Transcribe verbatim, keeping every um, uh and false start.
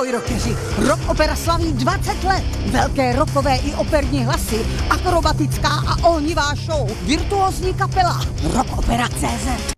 Ahoj rockeři, Rock Opera slaví dvacet let. Velké rockové i operní hlasy, akrobatická a ohnivá show, virtuózní kapela, rock opera tečka cé zet.